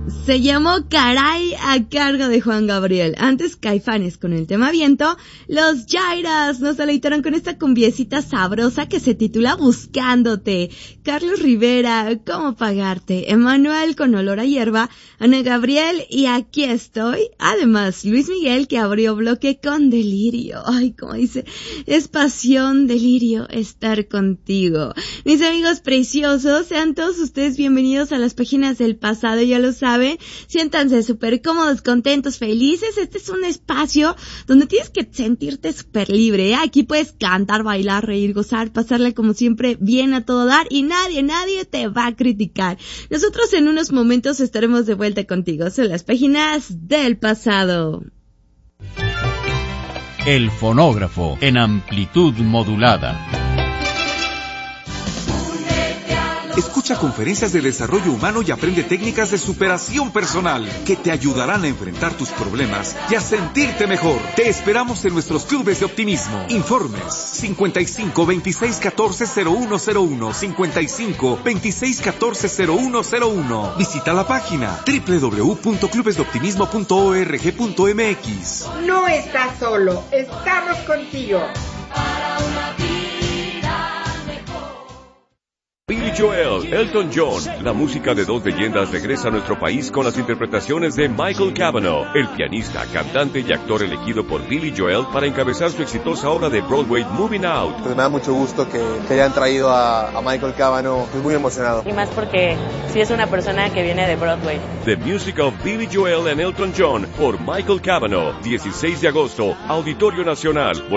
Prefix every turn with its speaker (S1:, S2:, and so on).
S1: Se llamó Caray, a cargo de Juan Gabriel. Antes Caifanes con el tema Viento. Los Jairas nos deleitaron con esta cumbiecita sabrosa que se titula Buscándote. Carlos Rivera, ¿Cómo pagarte? Emanuel con Olor a Hierba. Ana Gabriel y Aquí estoy. Además, Luis Miguel que abrió bloque con Delirio. Ay, como dice, es pasión, delirio, estar contigo. Mis amigos preciosos, sean todos ustedes bienvenidos a las páginas del pasado, ya lo saben. Siéntanse súper cómodos, contentos, felices. Este es un espacio donde tienes que sentirte súper libre, ¿eh? Aquí puedes cantar, bailar, reír, gozar, pasarle como siempre bien a todo dar y nadie te va a criticar. Nosotros en unos momentos estaremos de vuelta contigo. Son las páginas del pasado.
S2: El fonógrafo en amplitud modulada.
S3: Escucha conferencias de desarrollo humano y aprende técnicas de superación personal que te ayudarán a enfrentar tus problemas y a sentirte mejor. Te esperamos en nuestros clubes de optimismo. Informes 55 26 14 0101 55 26 14 0101. Visita la página www.clubesdeoptimismo.org.mx.
S4: No estás solo, estamos contigo.
S5: Billy Joel, Elton John, la música de dos leyendas regresa a nuestro país con las interpretaciones de Michael Cavanaugh, el pianista, cantante y actor elegido por Billy Joel para encabezar su exitosa obra de Broadway Moving Out.
S6: Pues me da mucho gusto que hayan traído a Michael Cavanaugh, estoy muy emocionado.
S7: Y más porque sí es una persona que viene de Broadway.
S5: The Music of Billy Joel and Elton John por Michael Cavanaugh, 16 de agosto, Auditorio Nacional.